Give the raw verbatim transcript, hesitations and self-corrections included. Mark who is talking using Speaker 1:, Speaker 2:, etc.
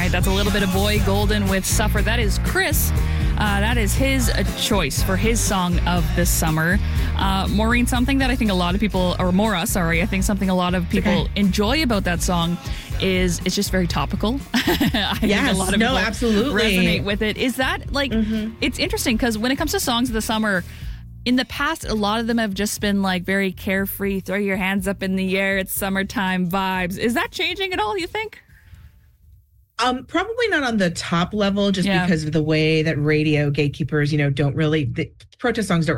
Speaker 1: tonight. That's a little bit of Boy Golden with Suffer. That is Chris. Uh, that is his uh, choice for his song of this summer. Uh, Maureen, something that I think a lot of people, or Maura, sorry, I think something a lot of people okay. enjoy about that song is it's just very topical. I
Speaker 2: yes,
Speaker 1: think a lot of
Speaker 2: no,
Speaker 1: people
Speaker 2: absolutely.
Speaker 1: resonate with it. Is that like, mm-hmm. it's interesting because when it comes to songs of the summer, in the past, a lot of them have just been like very carefree, throw your hands up in the air, it's summertime vibes. Is that changing at all, you think?
Speaker 2: Um, probably not on the top level, just yeah. because of the way that radio gatekeepers, you know, don't really, the protest songs don't